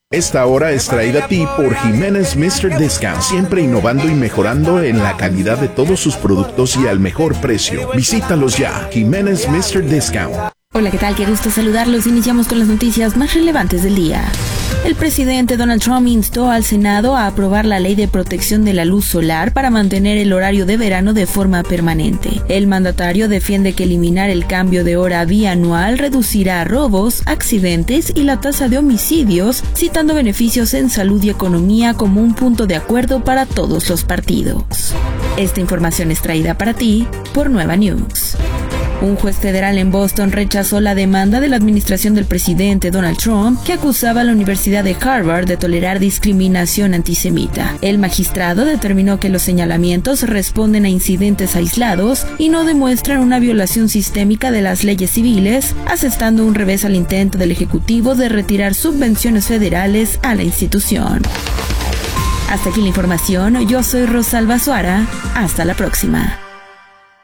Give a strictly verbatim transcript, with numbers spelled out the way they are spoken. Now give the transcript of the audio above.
Esta hora es traída a ti por Jiménez míster Discount, siempre innovando y mejorando en la calidad de todos sus productos y al mejor precio. Visítalos ya, Jiménez míster Discount. Hola, ¿qué tal? Qué gusto saludarlos. Iniciamos con las noticias más relevantes del día. El presidente Donald Trump instó al Senado a aprobar la ley de protección de la luz solar para mantener el horario de verano de forma permanente. El mandatario defiende que eliminar el cambio de hora bianual reducirá robos, accidentes y la tasa de homicidios, citando beneficios en salud y economía como un punto de acuerdo para todos los partidos. Esta información es traída para ti por Nueva News. Un juez federal en Boston rechazó la demanda de la administración del presidente Donald Trump que acusaba a la Universidad de Harvard de tolerar discriminación antisemita. El magistrado determinó que los señalamientos responden a incidentes aislados y no demuestran una violación sistémica de las leyes civiles, asestando un revés al intento del Ejecutivo de retirar subvenciones federales a la institución. Hasta aquí la información, yo soy Rosalba Suara, hasta la próxima.